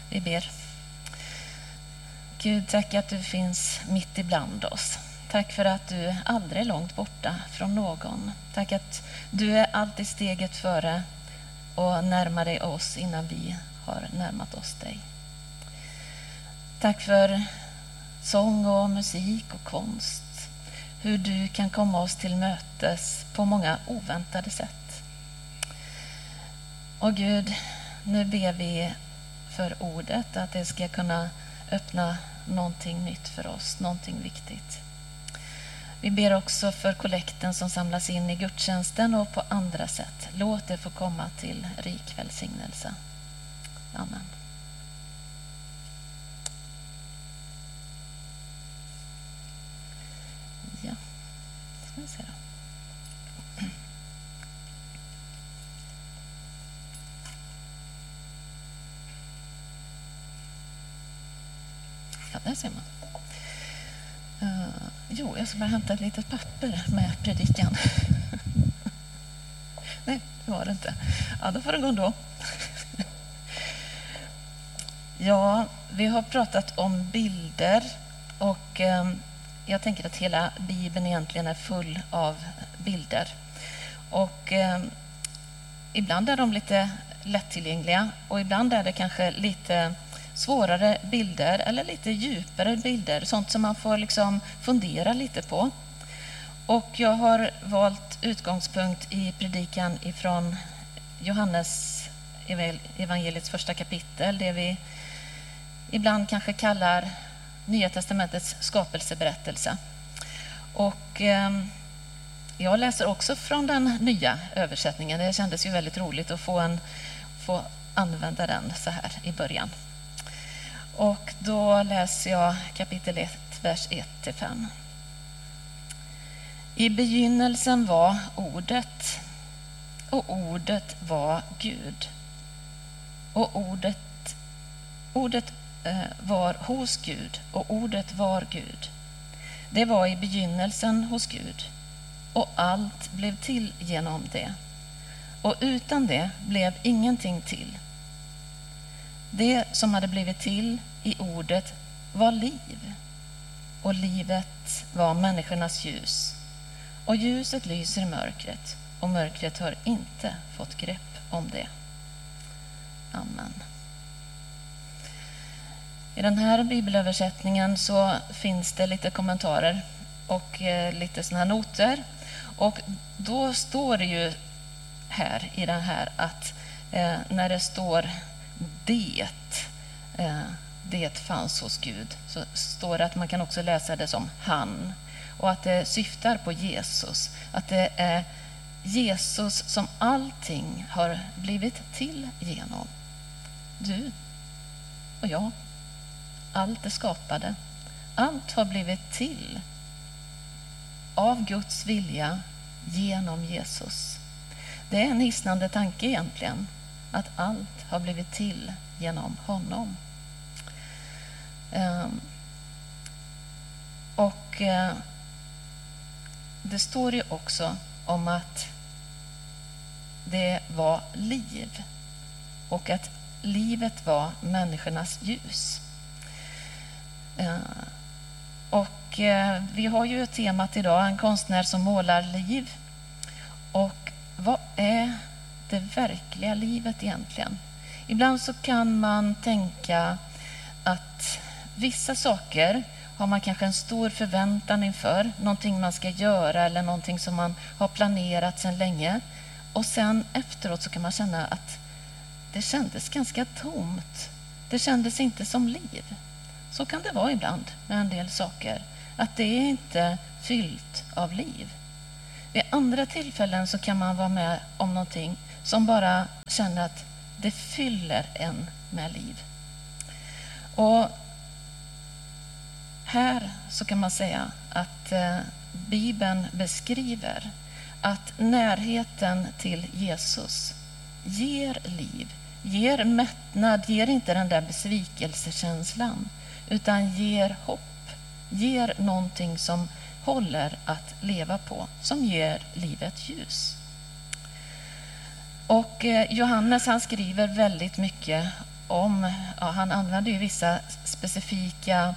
Vi ber. Gud, tack att du finns mitt ibland oss. Tack för att du aldrig är långt borta från någon. Tack att du är alltid steget före och närmar dig oss innan vi har närmat oss dig. Tack för sång och musik och konst. Hur du kan komma oss till mötes på många oväntade sätt. Och Gud, nu ber vi för ordet att det ska kunna öppna någonting nytt för oss, någonting viktigt. Vi ber också för kollekten som samlas in i gudstjänsten och på andra sätt. Låt det få komma till rik välsignelse. Amen. Ja, ska vi se då. Ja, där ser man. Jag ska bara hämta ett litet papper med predikan. Nej, det var det inte. Ja, då får det gå ändå. Ja, vi har pratat om bilder och jag tänker att hela Bibeln egentligen är full av bilder. Och ibland är de lite lättillgängliga och ibland är det kanske lite svårare bilder eller lite djupare bilder, sånt som man får liksom fundera lite på. Och jag har valt utgångspunkt i predikan ifrån Johannes evangeliets första kapitel, det vi ibland kanske kallar Nya testamentets skapelseberättelse. Och jag läser också från den nya översättningen. Det kändes ju väldigt roligt att få använda den så här i början. Och då läser jag kapitel 1, vers 1-5. I begynnelsen var ordet, och ordet var Gud. Och ordet var hos Gud, och ordet var Gud. Det var i begynnelsen hos Gud, och allt blev till genom det. Och utan det blev ingenting till. Det som hade blivit till i ordet var liv, och livet var människornas ljus. Och ljuset lyser i mörkret, och mörkret har inte fått grepp om det. Amen. I den här bibelöversättningen så finns det lite kommentarer och lite såna här noter. Och då står det ju här i den här att när det står det fanns hos Gud, så står det att man kan också läsa det som han, och att det syftar på Jesus, att det är Jesus som allting har blivit till genom. Du och jag, allt är skapade, allt har blivit till av Guds vilja genom Jesus. Det är en hisnande tanke egentligen, att allt har blivit till genom honom. Och det står ju också om att det var liv och att livet var människornas ljus. Och vi har ju temat idag, en konstnär som målar liv. Och vad är det verkliga livet egentligen? Ibland så kan man tänka att vissa saker har man kanske en stor förväntan inför, någonting man ska göra eller någonting som man har planerat sedan länge. Och sen efteråt så kan man känna att det kändes ganska tomt. Det kändes inte som liv. Så kan det vara ibland med en del saker, att det är inte fyllt av liv. Vid andra tillfällen så kan man vara med om någonting som bara känner att det fyller en med liv. Och här så kan man säga att Bibeln beskriver att närheten till Jesus ger liv, ger mättnad, ger inte den där besvikelsekänslan, utan ger hopp, ger någonting som håller att leva på, som ger livet ljus. Och Johannes, han skriver väldigt mycket han använder ju vissa specifika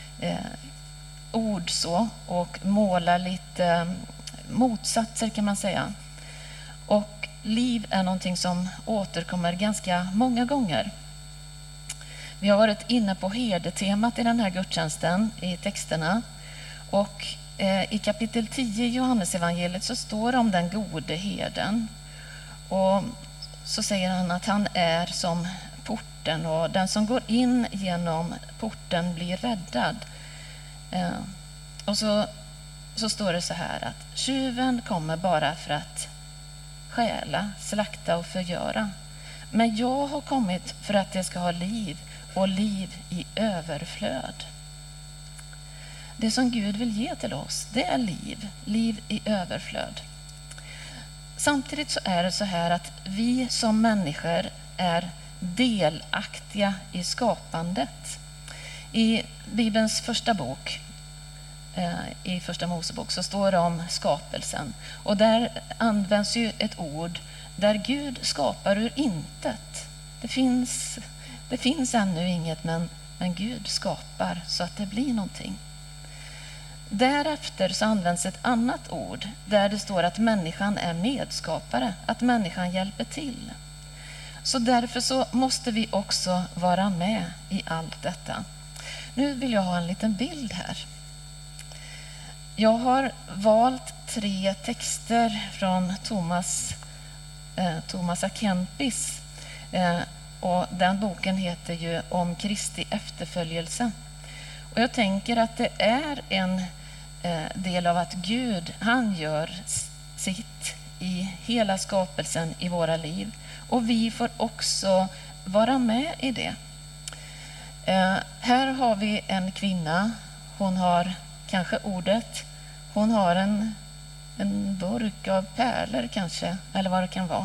ord så och målar lite motsatser kan man säga. Och liv är någonting som återkommer ganska många gånger. Vi har varit inne på herdetemat i den här gudstjänsten i texterna. Och i kapitel 10 i Johannesevangeliet så står det om den gode herden. Och så säger han att han är som porten och den som går in genom porten blir räddad. Och så står det så här att tjuven kommer bara för att stjäla, slakta och förgöra. Men jag har kommit för att det ska ha liv och liv i överflöd. Det som Gud vill ge till oss, det är liv i överflöd. Samtidigt så är det så här att vi som människor är delaktiga i skapandet. I Bibelns första bok, i Första Mosebok, så står det om skapelsen. Och där används ju ett ord där Gud skapar ur intet. Det finns ännu inget, men Gud skapar så att det blir någonting. Därefter så används ett annat ord där det står att människan är medskapare, att människan hjälper till. Så därför så måste vi också vara med i allt detta. Nu vill jag ha en liten bild här. Jag har valt 3 texter från Thomas à Kempis. Och den boken heter ju Om Kristi efterföljelse. Och jag tänker att det är en del av att Gud, han gör sitt i hela skapelsen i våra liv. Och vi får också vara med i det. Här har vi en kvinna. Hon har kanske ordet. Hon har en burk av pärlor kanske, eller vad det kan vara.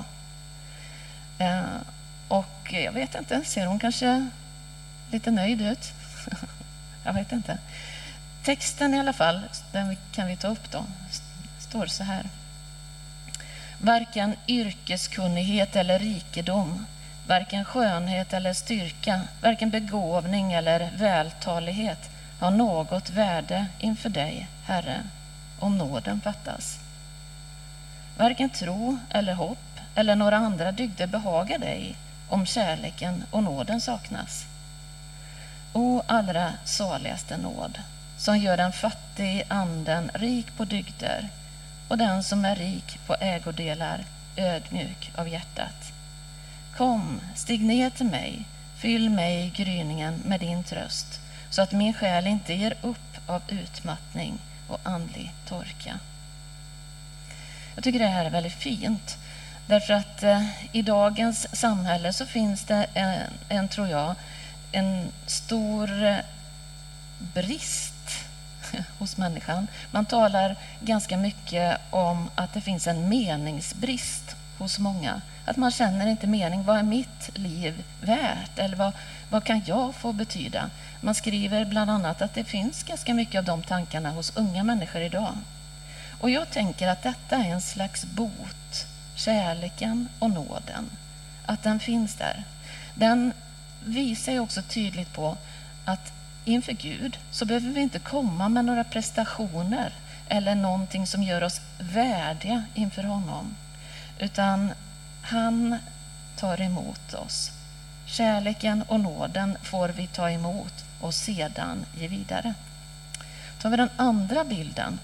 Och jag vet inte, ser hon kanske lite nöjd ut? Jag vet inte. Texten i alla fall, den kan vi ta upp då, står så här. Varken yrkeskunnighet eller rikedom, varken skönhet eller styrka, varken begåvning eller vältalighet har något värde inför dig, Herre, om nåden fattas. Varken tro eller hopp eller några andra dygder behagar dig om kärleken och nåden saknas. O allra saligaste nåd, som gör den fattig i anden rik på dygder och den som är rik på ägodelar ödmjuk av hjärtat. Kom, stig ner till mig, fyll mig i gryningen med din tröst, så att min själ inte ger upp av utmattning och andlig torka. Jag tycker det här är väldigt fint, därför att i dagens samhälle så finns det tror jag, en stor brist hos människan. Man talar ganska mycket om att det finns en meningsbrist hos många. Att man känner inte mening. Vad är mitt liv värt? Eller vad kan jag få betyda? Man skriver bland annat att det finns ganska mycket av de tankarna hos unga människor idag. Och jag tänker att detta är en slags bot. Kärleken och nåden. Att den finns där. Den visar ju också tydligt på att inför Gud så behöver vi inte komma med några prestationer eller någonting som gör oss värdiga inför honom. Utan han tar emot oss. Kärleken och nåden får vi ta emot och sedan ge vidare. Tar vi den andra bilden.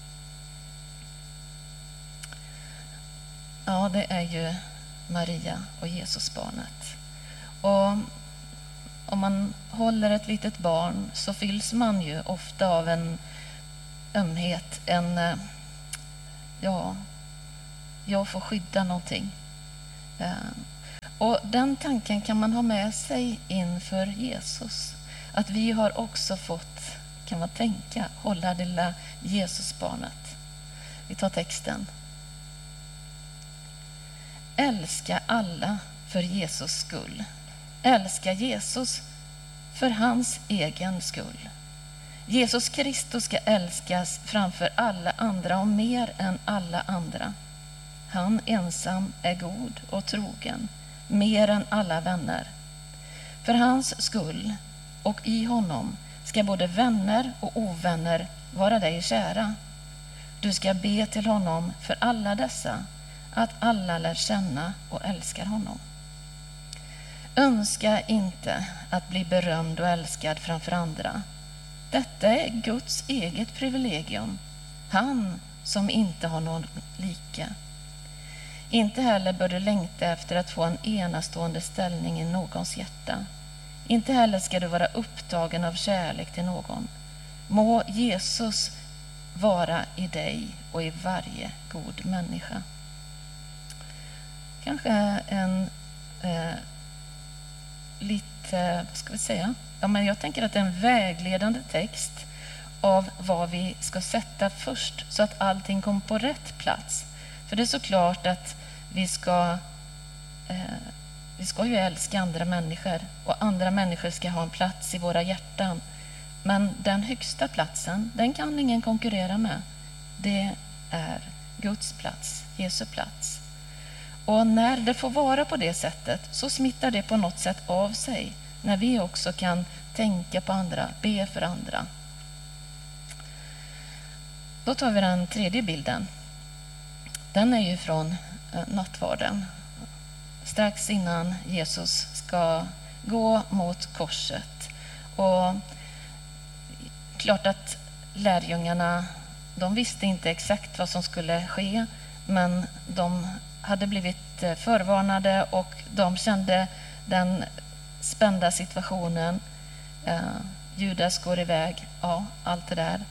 Ja, det är ju Maria och Jesusbarnet. Och om man håller ett litet barn så fylls man ju ofta av en ömhet, jag får skydda någonting. Och den tanken kan man ha med sig inför Jesus. Att vi har också fått, kan man tänka, hålla det lilla Jesusbarnet. Vi tar texten. Älska alla för Jesus skull. Älska Jesus för hans egen skull. Jesus Kristus ska älskas framför alla andra och mer än alla andra. Han ensam är god och trogen, mer än alla vänner. För hans skull och i honom ska både vänner och ovänner vara dig kära. Du ska be till honom för alla dessa, att alla lär känna och älskar honom. Önska inte att bli berömd och älskad framför andra. Detta är Guds eget privilegium, han som inte har någon like. Inte heller bör du längta efter att få en enastående ställning i någons hjärta. Inte heller ska du vara upptagen av kärlek till någon. Må Jesus vara i dig och i varje god människa. Kanske en lite, vad ska vi säga? Ja, men jag tänker att det är en vägledande text av vad vi ska sätta först så att allting kommer på rätt plats. För det är såklart att vi ska ju älska andra människor och andra människor ska ha en plats i våra hjärtan. Men den högsta platsen, den kan ingen konkurrera med. Det är Guds plats, Jesu plats. Och när det får vara på det sättet så smittar det på något sätt av sig. När vi också kan tänka på andra, be för andra. Då tar vi den tredje bilden. Den är ju från nattvarden. Strax innan Jesus ska gå mot korset. Och klart att lärjungarna, de visste inte exakt vad som skulle ske, men de hade blivit förvarnade och de kände den spända situationen. Judas går iväg, ja, allt det där.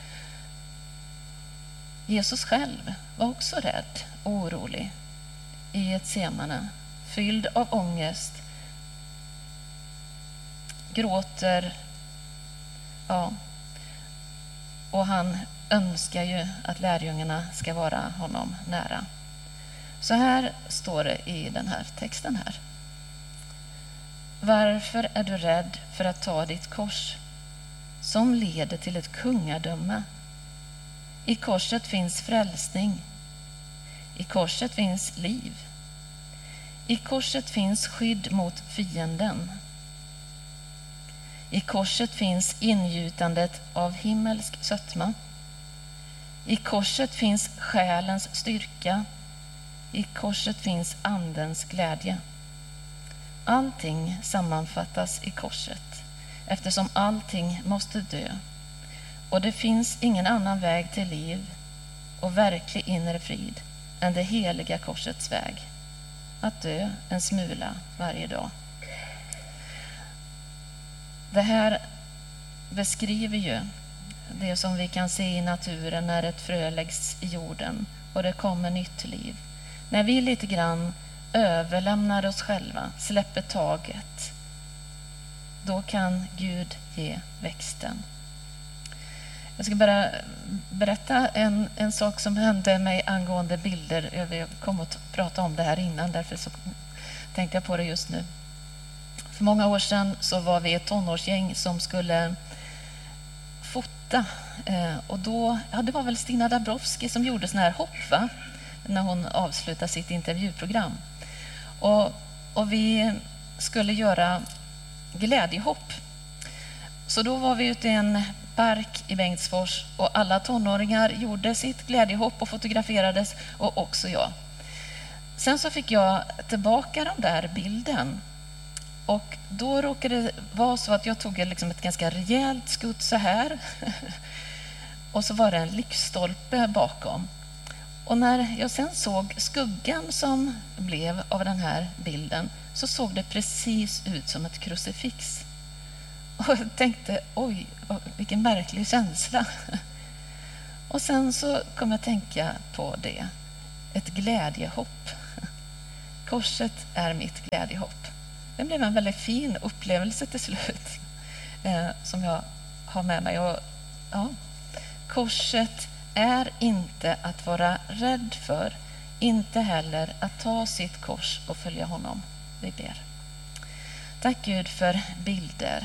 Jesus själv var också rädd och orolig i Getsemane, fylld av ångest, gråter, ja, och han önskar ju att lärjungarna ska vara honom nära. Så här står det i den här texten här. Varför är du rädd för att ta ditt kors som leder till ett kungadöme? I korset finns frälsning. I korset finns liv. I korset finns skydd mot fienden. I korset finns ingjutandet av himmelsk sötma. I korset finns själens styrka. I korset finns andens glädje. Allting sammanfattas i korset, eftersom allting måste dö. Och det finns ingen annan väg till liv och verklig inre frid än det heliga korsets väg. Att dö en smula varje dag. Det här beskriver ju det som vi kan se i naturen när ett frö läggs i jorden och det kommer nytt liv. När vi lite grann överlämnar oss själva, släpper taget, då kan Gud ge växten. Jag ska bara berätta en sak som hände mig angående bilder. Jag kom att prata om det här innan, därför så tänkte jag på det just nu. För många år sedan så var vi ett tonårsgäng som skulle fota. Och då, ja, det var väl Stina Dabrowski som gjorde sån här hopp, va? När hon avslutade sitt intervjuprogram. Och vi skulle göra glädjehopp. Så då var vi ute i en park i Bengtsfors och alla tonåringar gjorde sitt glädjehopp och fotograferades, och också jag. Sen så fick jag tillbaka den där bilden och då råkade det vara så att jag tog liksom ett ganska rejält skutt så här och så var det en lyktstolpe bakom. Och när jag sen såg skuggan som blev av den här bilden så såg det precis ut som ett krucifix. Och jag tänkte, oj, vilken märklig känsla. Och sen så kom jag att tänka på det. Ett glädjehopp. Korset är mitt glädjehopp. Det blev en väldigt fin upplevelse till slut. Som jag har med mig. Och, ja, korset är inte att vara rädd för. Inte heller att ta sitt kors och följa honom. Vi ber. Tack Gud för bilder.